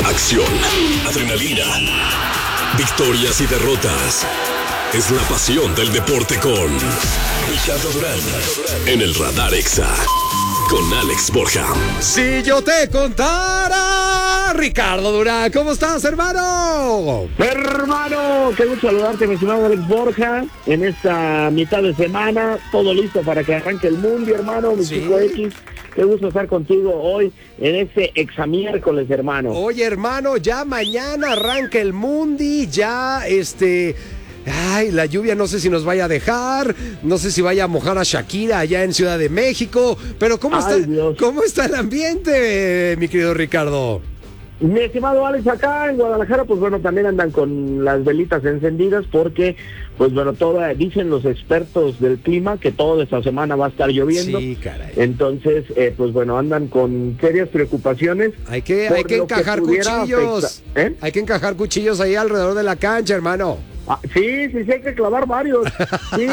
Acción, adrenalina, victorias y derrotas. Es la pasión del deporte con Ricardo Durán en el Radar Exa con Alex Borja. Si yo te contara, Ricardo Durán, ¿cómo estás, hermano? Hermano, qué gusto saludarte, mi estimado Alex Borja, en esta mitad de semana, todo listo para que arranque el mundo, hermano, mi chico X. Qué gusto estar contigo hoy en este examiércoles, hermano. Oye, hermano, ya mañana arranca el Mundi, ya Ay, la lluvia no sé si nos vaya a dejar, no sé si vaya a mojar a Shakira allá en Ciudad de México, pero ¿cómo está el ambiente, mi querido Ricardo? Mi estimado Alex, acá en Guadalajara, pues bueno, también andan con las velitas encendidas porque, pues bueno, dicen los expertos del clima que toda esta semana va a estar lloviendo. Sí, caray. Entonces, pues bueno, andan con serias preocupaciones. Hay que encajar cuchillos. Hay que encajar cuchillos ahí alrededor de la cancha, hermano. Sí, hay que clavar varios. Sí,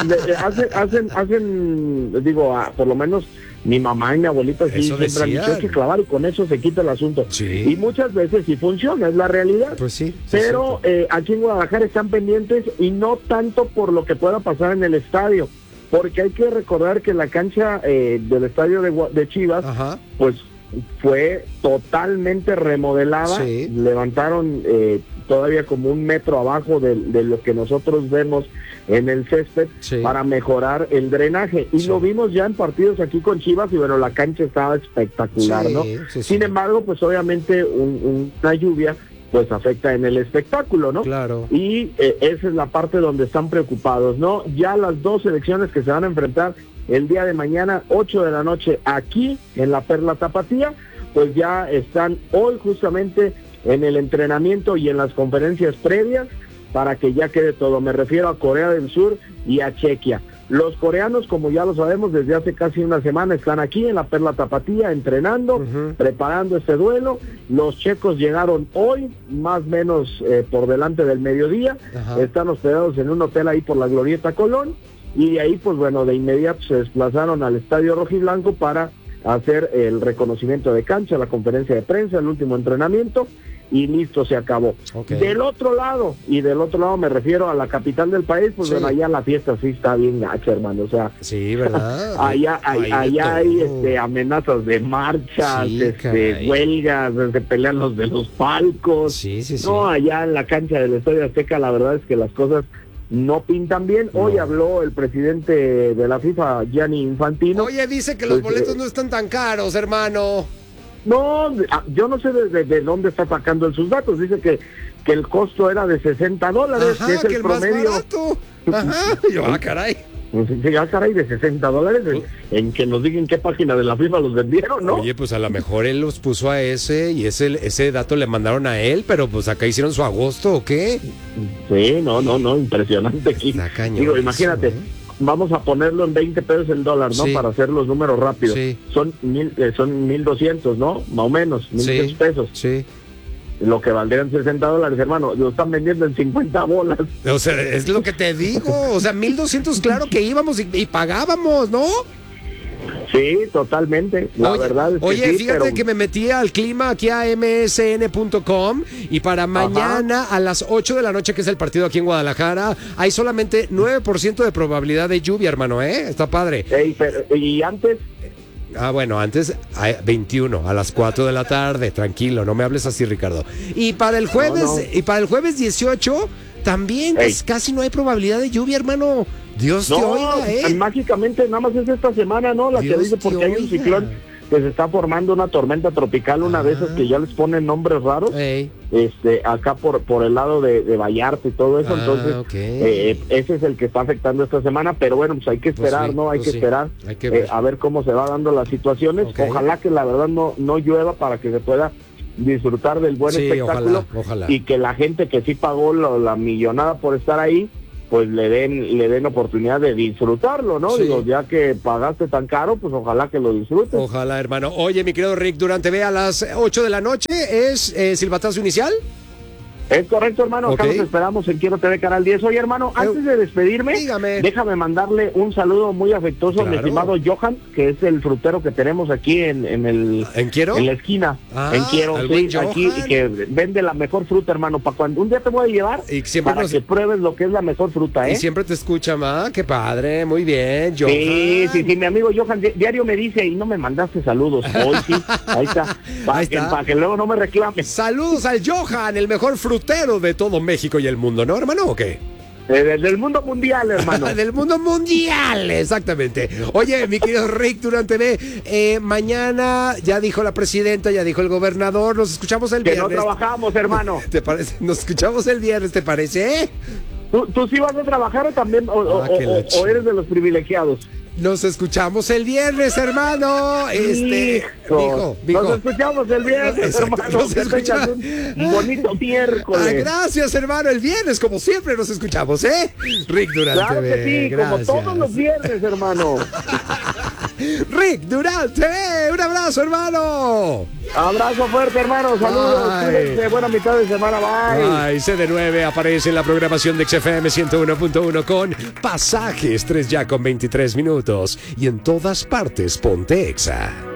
hacen, digo, por lo menos mi mamá y mi abuelita sí siempre han dicho que clavar y con eso se quita el asunto. Sí. Y muchas veces sí funciona, es la realidad. Pues sí. Pero aquí en Guadalajara están pendientes y no tanto por lo que pueda pasar en el estadio, porque hay que recordar que la cancha del estadio de Chivas, pues fue totalmente remodelada. Sí. Levantaron todavía como 1 metro abajo de lo que nosotros vemos en el césped, para mejorar el drenaje. Y lo vimos ya en partidos aquí con Chivas y bueno, la cancha estaba espectacular, ¿no? Sin embargo, pues obviamente una lluvia pues afecta en el espectáculo, ¿no? Claro. Y esa es la parte donde están preocupados, ¿no? Ya las 2 selecciones que se van a enfrentar el día de mañana, 8 de la noche, aquí en la Perla Tapatía, pues ya están hoy justamente en el entrenamiento y en las conferencias previas para que ya quede todo. Me refiero a Corea del Sur y a Chequia. Los coreanos, como ya lo sabemos, desde hace casi una semana están aquí en la Perla Tapatía entrenando, preparando este duelo. Los checos llegaron hoy, más o menos por delante del mediodía. Están hospedados en un hotel ahí por la Glorieta Colón. Y de ahí, pues bueno, de inmediato se desplazaron al Estadio Rojiblanco para hacer el reconocimiento de cancha, la conferencia de prensa, el último entrenamiento, y listo, se acabó. Del otro lado me refiero a la capital del país, pues bueno, allá la fiesta sí está bien gacha, hermano, o sea, sí, ¿verdad? allá hay amenazas de marchas, huelgas, se pelean los de los palcos. No, allá en la cancha del Estadio Azteca la verdad es que las cosas no pintan bien. Hoy habló el presidente de la FIFA, Gianni Infantino. Oye, dice que los boletos no están tan caros, hermano. No, yo no sé de dónde está sacando sus datos. Dice que el costo era de $60, que es el promedio. Más barato. Yo, caray. Caray, de $60, en que nos digan qué página de la FIFA los vendieron, ¿no? Oye, pues a lo mejor él los puso a ese y ese dato le mandaron a él, pero pues acá hicieron su agosto, ¿o qué? Sí, no, impresionante aquí. Digo, imagínate, vamos a ponerlo en 20 pesos el dólar, ¿no? Para hacer los números rápidos. Son 1,200, ¿no? Más o menos, 1,200 pesos. Sí. Lo que valdrían $60, hermano, lo están vendiendo en 50 bolas. O sea, es lo que te digo, o sea, 1,200, claro que íbamos y pagábamos, ¿no? Sí, totalmente, la verdad es que oye, fíjate que me metí al clima aquí a msn.com y para mañana a las 8 de la noche, que es el partido aquí en Guadalajara, hay solamente 9% de probabilidad de lluvia, hermano, Está padre. ¿Y antes? Bueno, antes 21 a las 4 de la tarde, tranquilo, no me hables así, Ricardo. Y para el jueves 18 también casi no hay probabilidad de lluvia, hermano. Dios te oiga, mágicamente nada más es esta semana, ¿no? La Dios que dice porque hay un ciclón que se está formando, una tormenta tropical, una de esas que ya les ponen nombres raros, acá por el lado de Vallarta y todo eso, entonces ese es el que está afectando esta semana, pero bueno, pues hay que esperar, ¿no? Hay que esperar a ver cómo se va dando las situaciones. Ojalá que la verdad no llueva para que se pueda disfrutar del buen espectáculo, ojalá. Y que la gente que sí pagó la millonada por estar ahí, pues le den oportunidad de disfrutarlo, ¿no? Digo, ya que pagaste tan caro, pues ojalá que lo disfrutes. Ojalá, hermano. Oye, mi querido Rick, durante a las 8 de la noche, ¿es silbatazo inicial? Es correcto, hermano. Acá Ok. nos esperamos en Quiero TV Canal 10. Oye, hermano, antes de despedirme, Dígame. déjame mandarle un saludo muy afectuoso a mi Claro. estimado Johan, que es el frutero que tenemos aquí en el... ¿En Quiero? En la esquina, Ah, en Quiero, al sí, buen aquí, Johan. que vende la mejor fruta, hermano. Para cuando un día te voy a llevar, Y siempre para nos- que pruebes lo que es la mejor fruta, ¿eh? Y siempre te escucha, ma. Qué padre, muy bien, Johan. Sí, mi amigo Johan diario me dice, y no me mandaste saludos. Hoy sí, ahí está. Ahí está. Para que luego no me reclames. Saludos al Johan, el mejor frutero de todo México y el mundo, ¿no, hermano? ¿O qué? Del mundo mundial, hermano. Del mundo mundial, exactamente. Oye, mi querido Rick Durán TV, mañana ya dijo la presidenta, ya dijo el gobernador, nos escuchamos el Que no viernes. trabajamos, hermano. ¿Te parece? Nos escuchamos el viernes, ¿te parece? ¿Tú sí vas a trabajar o también o eres de los privilegiados? Nos escuchamos el viernes, hermano. Hijo, mijo. Nos escuchamos el viernes, Exacto, hermano. nos Que tengas escuchamos. un bonito miércoles. Gracias, hermano. El viernes, como siempre, nos escuchamos, ¿eh? Rick Durán Claro TV. que sí, Gracias. como todos los viernes, hermano. Rick Durán TV. Un abrazo, hermano. Abrazo fuerte, hermano. Saludos. Bye. Cuídense. Buena mitad de semana. Bye. Ay, CD9 aparece en la programación de XFM 101.1 con Pasajes 3 ya con 23 minutos. Y en todas partes, ponte Exa.